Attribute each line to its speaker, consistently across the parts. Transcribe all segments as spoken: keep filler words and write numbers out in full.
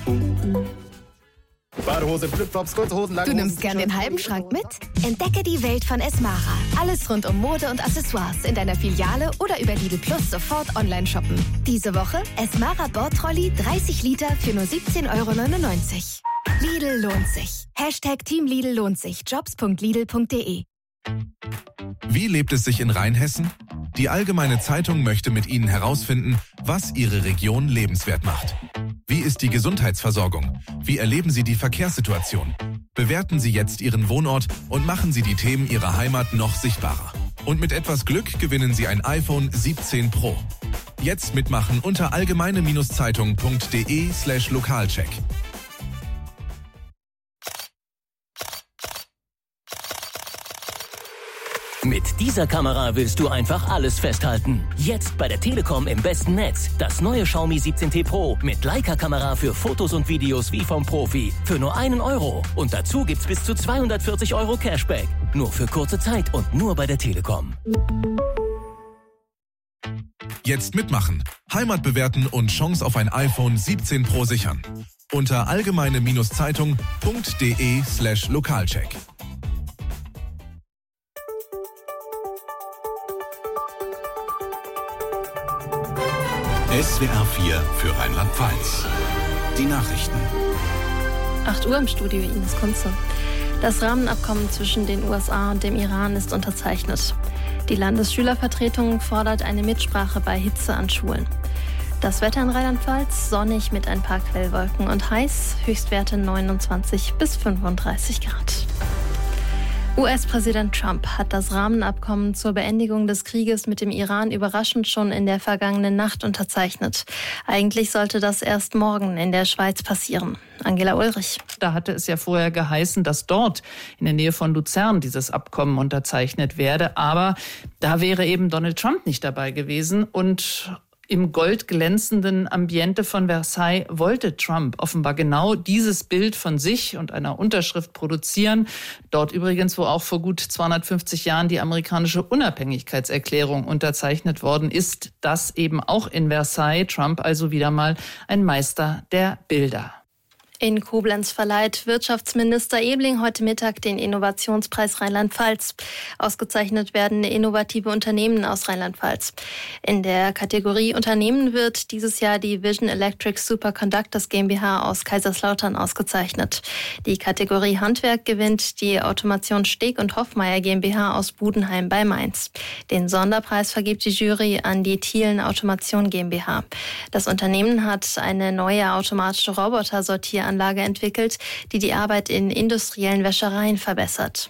Speaker 1: Badehose, Flipflops, kurze Hosen, lange
Speaker 2: Du
Speaker 1: Hosen.
Speaker 2: nimmst gern den halben Schrank mit? Entdecke die Welt von Esmara. Alles rund um Mode und Accessoires in deiner Filiale oder über Lidl Plus sofort online shoppen. Diese Woche Esmara Bordtrolley dreißig Liter für nur siebzehn Euro neunundneunzig. Lidl lohnt sich. Hashtag Team Lidl lohnt sich. jobs punkt lidl punkt de.
Speaker 3: Wie lebt es sich in Rheinhessen? Die Allgemeine Zeitung möchte mit Ihnen herausfinden, was Ihre Region lebenswert macht. Wie ist die Gesundheitsversorgung? Wie erleben Sie die Verkehrssituation? Bewerten Sie jetzt Ihren Wohnort und machen Sie die Themen Ihrer Heimat noch sichtbarer. Und mit etwas Glück gewinnen Sie ein iPhone siebzehn Pro. Jetzt mitmachen unter allgemeine-zeitung punkt de slash lokalcheck.
Speaker 4: Mit dieser Kamera willst du einfach alles festhalten. Jetzt bei der Telekom im besten Netz. Das neue Xiaomi siebzehn T Pro mit Leica-Kamera für Fotos und Videos wie vom Profi. Für nur einen Euro. Und dazu gibt's bis zu zweihundertvierzig Euro Cashback. Nur für kurze Zeit und nur bei der Telekom.
Speaker 3: Jetzt mitmachen. Heimat bewerten und Chance auf ein iPhone siebzehn Pro sichern. Unter allgemeine-zeitung punkt de slash lokalcheck.
Speaker 5: S W R vier für Rheinland-Pfalz. Die Nachrichten.
Speaker 6: acht Uhr im Studio, Ines Kunze. Das Rahmenabkommen zwischen den U S A und dem Iran ist unterzeichnet. Die Landesschülervertretung fordert eine Mitsprache bei Hitze an Schulen. Das Wetter in Rheinland-Pfalz sonnig mit ein paar Quellwolken und heiß, Höchstwerte neunundzwanzig bis fünfunddreißig Grad. U S-Präsident Trump hat das Rahmenabkommen zur Beendigung des Krieges mit dem Iran überraschend schon in der vergangenen Nacht unterzeichnet. Eigentlich sollte das erst morgen in der Schweiz passieren. Angela Ulrich.
Speaker 7: Da hatte es ja vorher geheißen, dass dort in der Nähe von Luzern dieses Abkommen unterzeichnet werde. Aber da wäre eben Donald Trump nicht dabei gewesen. Und im goldglänzenden Ambiente von Versailles wollte Trump offenbar genau dieses Bild von sich und einer Unterschrift produzieren. Dort übrigens, wo auch vor gut zweihundertfünfzig Jahren die amerikanische Unabhängigkeitserklärung unterzeichnet worden ist, das eben auch in Versailles. Trump also wieder mal ein Meister der Bilder.
Speaker 6: In Koblenz verleiht Wirtschaftsminister Ebling heute Mittag den Innovationspreis Rheinland-Pfalz. Ausgezeichnet werden innovative Unternehmen aus Rheinland-Pfalz. In der Kategorie Unternehmen wird dieses Jahr die Vision Electric Superconductors GmbH aus Kaiserslautern ausgezeichnet. Die Kategorie Handwerk gewinnt die Automation Steg und Hoffmeier GmbH aus Budenheim bei Mainz. Den Sonderpreis vergibt die Jury an die Thielen Automation GmbH. Das Unternehmen hat eine neue automatische Roboter-Sortieranlage Anlage entwickelt, die die Arbeit in industriellen Wäschereien verbessert.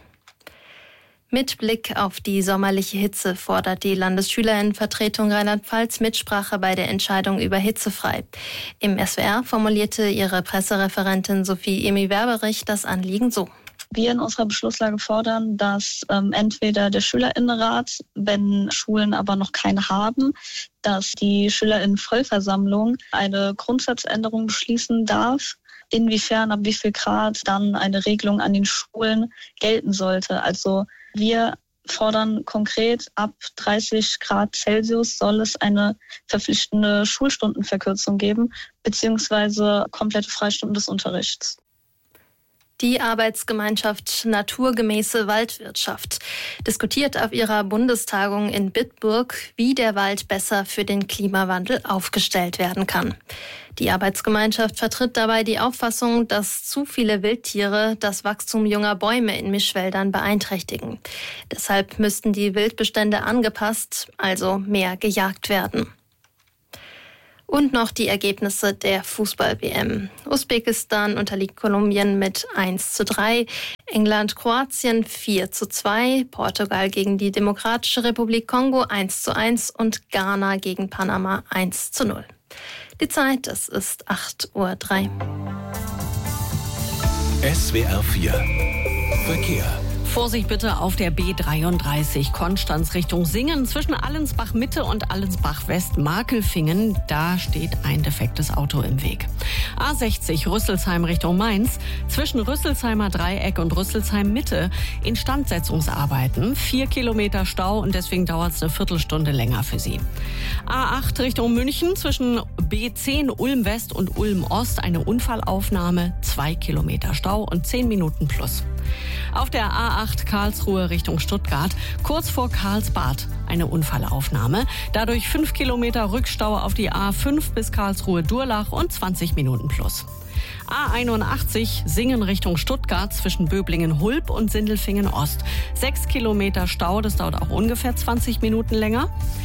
Speaker 6: Mit Blick auf die sommerliche Hitze fordert die Landesschülerinnenvertretung Rheinland-Pfalz Mitsprache bei der Entscheidung über hitzefrei. Im S W R formulierte ihre Pressereferentin Sophie Emi-Werberich das Anliegen so.
Speaker 8: Wir in unserer Beschlusslage fordern, dass ähm, entweder der Schülerinnenrat, wenn Schulen aber noch keine haben, dass die Schülerinnenvollversammlung eine Grundsatzänderung beschließen darf, inwiefern, ab wie viel Grad dann eine Regelung an den Schulen gelten sollte. Also wir fordern konkret, ab dreißig Grad Celsius soll es eine verpflichtende Schulstundenverkürzung geben, beziehungsweise komplette Freistunden des Unterrichts.
Speaker 6: Die Arbeitsgemeinschaft Naturgemäße Waldwirtschaft diskutiert auf ihrer Bundestagung in Bitburg, wie der Wald besser für den Klimawandel aufgestellt werden kann. Die Arbeitsgemeinschaft vertritt dabei die Auffassung, dass zu viele Wildtiere das Wachstum junger Bäume in Mischwäldern beeinträchtigen. Deshalb müssten die Wildbestände angepasst, also mehr gejagt werden. Und noch die Ergebnisse der Fußball-W M. Usbekistan unterliegt Kolumbien mit eins zu drei, England Kroatien vier zu zwei, Portugal gegen die Demokratische Republik Kongo eins zu eins und Ghana gegen Panama eins zu null. Die Zeit, es ist acht Uhr drei.
Speaker 5: S W R vier Verkehr.
Speaker 9: Vorsicht bitte auf der B dreiunddreißig Konstanz Richtung Singen zwischen Allensbach Mitte und Allensbach West Makelfingen. Da steht ein defektes Auto im Weg. A sechzig Rüsselsheim Richtung Mainz. Zwischen Rüsselsheimer Dreieck und Rüsselsheim Mitte Instandsetzungsarbeiten. Vier Kilometer Stau und deswegen dauert es eine Viertelstunde länger für Sie. A acht Richtung München. Zwischen B zehn Ulm West und Ulm Ost eine Unfallaufnahme. Zwei Kilometer Stau und zehn Minuten plus. Auf der A acht Karlsruhe Richtung Stuttgart, kurz vor Karlsbad, eine Unfallaufnahme. Dadurch fünf Kilometer Rückstau auf die A fünf bis Karlsruhe-Durlach und zwanzig Minuten plus. A einundachtzig Singen Richtung Stuttgart zwischen Böblingen-Hulb und Sindelfingen-Ost. Sechs Kilometer Stau, das dauert auch ungefähr zwanzig Minuten länger.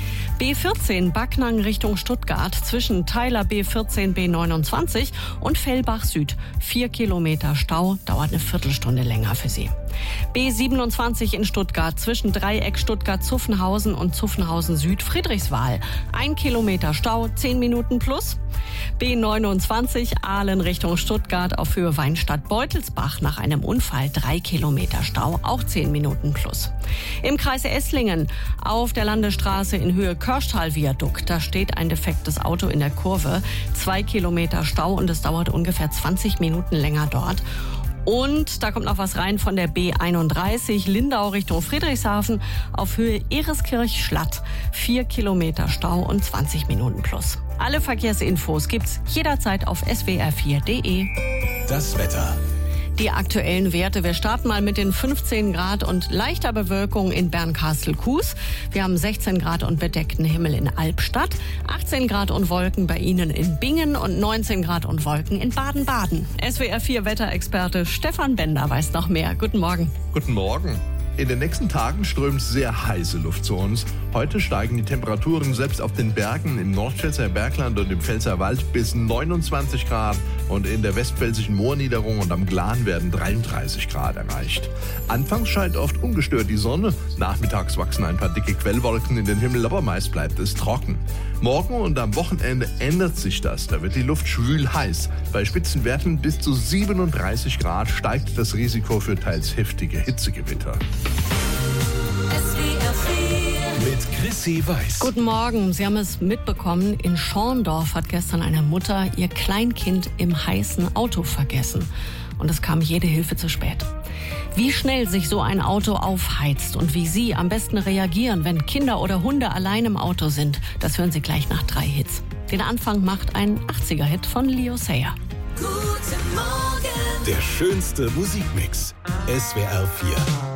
Speaker 9: B vierzehn Backnang Richtung Stuttgart zwischen Teiler B vierzehn B neunundzwanzig und Fellbach Süd. Vier Kilometer Stau, dauert eine Viertelstunde länger für Sie. B siebenundzwanzig in Stuttgart zwischen Dreieck Stuttgart-Zuffenhausen und Zuffenhausen Süd Friedrichswal. Ein Kilometer Stau, zehn Minuten plus. B neunundzwanzig Aalen Richtung Stuttgart auf Höhe Weinstadt-Beutelsbach nach einem Unfall. Drei Kilometer Stau, auch zehn Minuten plus. Im Kreis Esslingen auf der Landesstraße in Höhe Körschtal-Viadukt. Da steht ein defektes Auto in der Kurve. Zwei Kilometer Stau und es dauert ungefähr zwanzig Minuten länger dort. Und da kommt noch was rein von der B einunddreißig Lindau Richtung Friedrichshafen auf Höhe Ereskirch-Schlatt. Vier Kilometer Stau und zwanzig Minuten plus. Alle Verkehrsinfos gibt's jederzeit auf s w r vier punkt d e.
Speaker 5: Das Wetter.
Speaker 9: Die aktuellen Werte. Wir starten mal mit den fünfzehn Grad und leichter Bewölkung in Bernkastel-Kues. Wir haben sechzehn Grad und bedeckten Himmel in Albstadt, achtzehn Grad und Wolken bei Ihnen in Bingen und neunzehn Grad und Wolken in Baden-Baden. S W R vier Wetterexperte Stefan Bender weiß noch mehr. Guten Morgen.
Speaker 10: Guten Morgen. In den nächsten Tagen strömt sehr heiße Luft zu uns. Heute steigen die Temperaturen selbst auf den Bergen im Nordpfälzer Bergland und im Pfälzerwald bis neunundzwanzig Grad und in der westpfälzischen Moorniederung und am Glan werden dreiunddreißig Grad erreicht. Anfangs scheint oft ungestört die Sonne, nachmittags wachsen ein paar dicke Quellwolken in den Himmel, aber meist bleibt es trocken. Morgen und am Wochenende ändert sich das, da wird die Luft schwül heiß. Bei Spitzenwerten bis zu siebenunddreißig Grad steigt das Risiko für teils heftige Hitzegewitter.
Speaker 5: Mit Chrissy Weiß.
Speaker 9: Guten Morgen. Sie haben es mitbekommen, in Schorndorf hat gestern eine Mutter ihr Kleinkind im heißen Auto vergessen. Und es kam jede Hilfe zu spät. Wie schnell sich so ein Auto aufheizt und wie Sie am besten reagieren, wenn Kinder oder Hunde allein im Auto sind, das hören Sie gleich nach drei Hits. Den Anfang macht ein achtziger-Hit von Leo Sayer.
Speaker 5: Guten Morgen. Der schönste Musikmix. S W R vier.